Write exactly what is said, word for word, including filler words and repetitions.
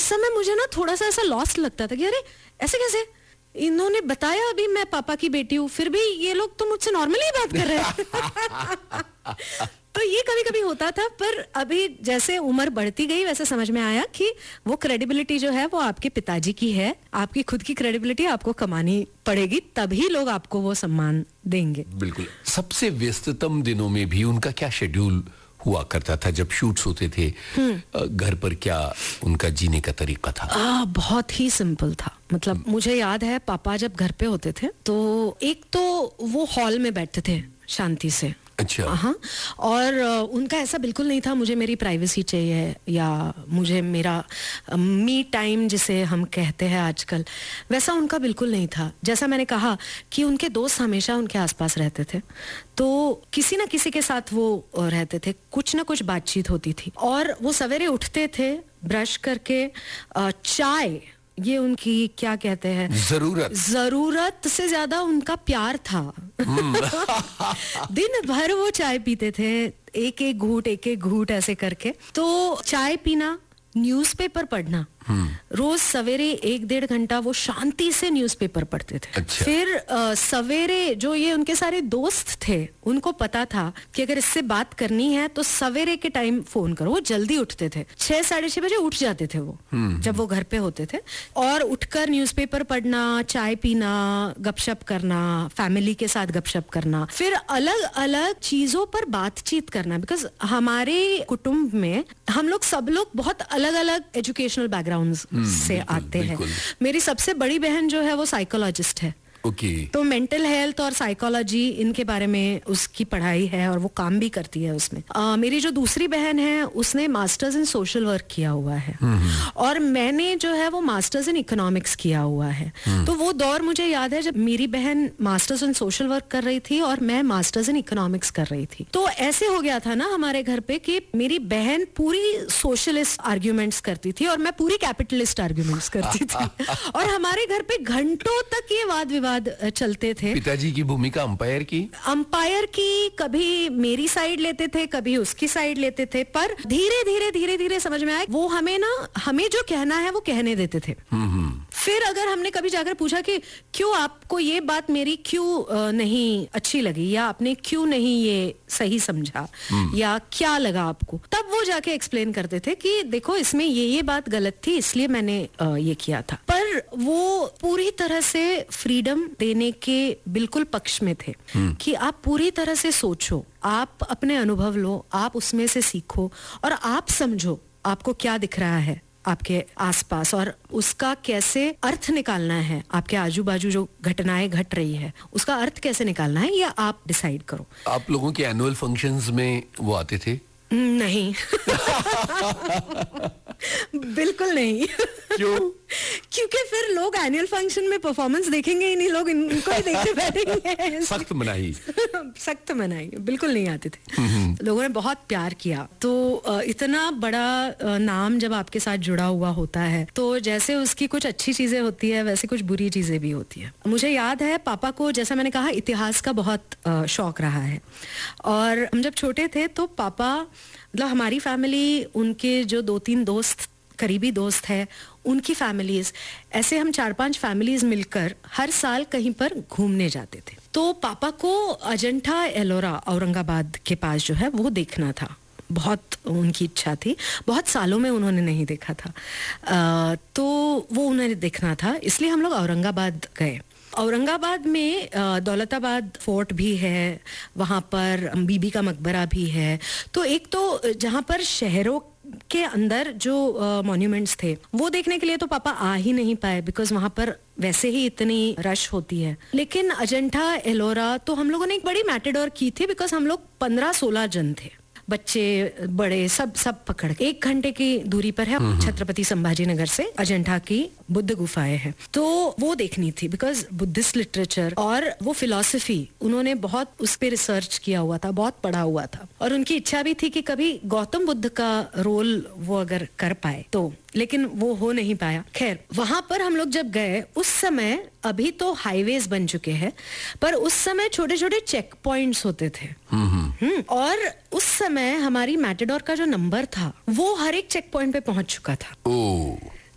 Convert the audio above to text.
समय मुझे ना थोड़ा सा ऐसा लॉस्ट लगता था कि अरे ऐसे कैसे, इन्होंने बताया अभी मैं पापा की बेटी हूँ, फिर भी ये लोग तो मुझसे नॉर्मली बात कर रहे हैं। तो ये कभी कभी होता था, पर अभी जैसे उम्र बढ़ती गई वैसे समझ में आया कि वो क्रेडिबिलिटी जो है वो आपके पिताजी की है, आपकी खुद की क्रेडिबिलिटी आपको कमानी पड़ेगी, तभी लोग आपको वो सम्मान देंगे। बिल्कुल। सबसे व्यस्ततम दिनों में भी उनका क्या शेड्यूल हुआ करता था जब शूट्स होते थे? घर पर क्या उनका जीने का तरीका था? आ, बहुत ही सिंपल था। मतलब मुझे याद है पापा जब घर पे होते थे तो एक तो वो हॉल में बैठते थे शांति से। अच्छा। हाँ, और उनका ऐसा बिल्कुल नहीं था मुझे मेरी प्राइवेसी चाहिए या मुझे मेरा मी टाइम जिसे हम कहते हैं आजकल, वैसा उनका बिल्कुल नहीं था। जैसा मैंने कहा कि उनके दोस्त हमेशा उनके आसपास रहते थे, तो किसी ना किसी के साथ वो रहते थे, कुछ ना कुछ बातचीत होती थी। और वो सवेरे उठते थे, ब्रश करके चाय, ये उनकी क्या कहते हैं, जरूरत जरूरत से ज्यादा उनका प्यार था। दिन भर वो चाय पीते थे, एक एक घूंट एक एक घूंट ऐसे करके। तो चाय पीना, न्यूज़पेपर पढ़ना, रोज सवेरे एक डेढ़ घंटा वो शांति से न्यूज़पेपर पढ़ते थे। अच्छा। फिर आ, सवेरे जो ये उनके सारे दोस्त थे उनको पता था कि अगर इससे बात करनी है तो सवेरे के टाइम फोन करो। वो जल्दी उठते थे, छह साढ़े छह बजे उठ जाते थे वो जब वो घर पे होते थे, और उठकर न्यूज़पेपर पढ़ना, चाय पीना, गपशप करना, फैमिली के साथ गपशप करना, फिर अलग अलग चीजों पर बातचीत करना। बिकॉज हमारे कुटुंब में हम लोग सब लोग बहुत अलग अलग एजुकेशनल बैकग्राउंड से आते हैं। मेरी सबसे बड़ी बहन जो है वो साइकोलॉजिस्ट है। ओके। तो मेंटल हेल्थ और साइकोलॉजी इनके बारे में उसकी पढ़ाई है और वो काम भी करती है उसमें। आ, मेरी जो दूसरी बहन है उसने मास्टर्स इन सोशल वर्क किया हुआ है, और मैंने जो है वो मास्टर्स इन इकोनॉमिक्स किया हुआ है। तो वो दौर मुझे याद है जब मेरी बहन मास्टर्स इन सोशल वर्क कर रही थी और मैं मास्टर्स इन इकोनॉमिक्स कर रही थी। तो ऐसे हो गया था ना हमारे घर पे कि मेरी बहन पूरी सोशलिस्ट आर्ग्यूमेंट्स करती थी और मैं पूरी कैपिटलिस्ट आर्ग्यूमेंट्स करती थी। और हमारे घर पे घंटों तक ये वाद विवाद चलते थे। पिताजी की भूमिका अंपायर की अंपायर की कभी मेरी साइड लेते थे, कभी उसकी साइड लेते थे, पर धीरे धीरे धीरे धीरे समझ में आया वो हमें ना हमें जो कहना है वो कहने देते थे। फिर अगर हमने कभी जाकर पूछा कि क्यों आपको ये बात मेरी क्यों नहीं अच्छी लगी, या आपने क्यों नहीं ये सही समझा, या क्या लगा आपको, तब वो जाके एक्सप्लेन करते थे कि देखो इसमें ये ये बात गलत थी इसलिए मैंने ये किया था। पर वो पूरी तरह से फ्रीडम देने के बिल्कुल पक्ष में थे कि आप पूरी तरह से सोचो, आप अपने अनुभव लो, आप उसमें से सीखो और आप समझो आपको क्या दिख रहा है आपके आसपास और उसका कैसे अर्थ निकालना है। आपके आजू बाजू जो घटनाएं घट रही है उसका अर्थ कैसे निकालना है, या आप डिसाइड करो। आप लोगों के एनुअल फंक्शंस में वो आते थे? नहीं। बिल्कुल नहीं। क्यों? क्योंकि फिर लोग एनुअल फंक्शन में परफॉर्मेंस देखेंगे ही नहीं, लोग इनको ही देखते बैठेंगे। सख्त मनाही। सख्त मनाही बिल्कुल नहीं आते थे। लोगों ने बहुत प्यार किया। तो इतना बड़ा नाम जब आपके साथ जुड़ा हुआ होता है तो जैसे उसकी कुछ अच्छी चीजें होती है वैसे कुछ बुरी चीजें भी होती है। मुझे याद है पापा को, जैसा मैंने कहा, इतिहास का बहुत शौक रहा है, और हम जब छोटे थे तो पापा, मतलब हमारी फैमिली, उनके जो दो तीन दोस्त, करीबी दोस्त है, उनकी फैमिलीज, ऐसे हम चार पांच फैमिलीज मिलकर हर साल कहीं पर घूमने जाते थे। तो पापा को अजंठा एलोरा औरंगाबाद के पास जो है वो देखना था, बहुत उनकी इच्छा थी, बहुत सालों में उन्होंने नहीं देखा था। आ, तो वो उन्हें देखना था, इसलिए हम लोग औरंगाबाद गए। औरंगाबाद में दौलताबाद फोर्ट भी है, वहाँ पर बीबी का मकबरा भी है। तो एक तो जहाँ पर शहरों के अंदर जो मॉन्यूमेंट्स थे वो देखने के लिए तो पापा आ ही नहीं पाए, बिकॉज वहाँ पर वैसे ही इतनी रश होती है। लेकिन अजंठा एलोरा तो हम लोगों ने एक बड़ी मैटेडोर की थी, बिकॉज हम लोग पंद्रह सोलह जन थे, बच्चे बड़े सब सब पकड़ के। एक घंटे की दूरी पर है छत्रपति संभाजी नगर से अजंठा की बुद्ध गुफाएं हैं, तो वो देखनी थी, बिकॉज बुद्धिस्ट लिटरेचर और वो फिलॉसफी उन्होंने बहुत उस पे रिसर्च किया हुआ था, बहुत पढ़ा हुआ था, और उनकी इच्छा भी थी कि कभी गौतम बुद्ध का रोल वो अगर कर पाए तो, लेकिन वो हो नहीं पाया। खैर, वहां पर हम लोग जब गए उस समय, अभी तो हाईवेज बन चुके हैं, पर उस समय छोटे छोटे चेक पॉइंट्स होते थे। हम्म और उस समय हमारी मैटेडोर का जो नंबर था वो हर एक चेक पॉइंट पे पहुंच चुका था। ओह।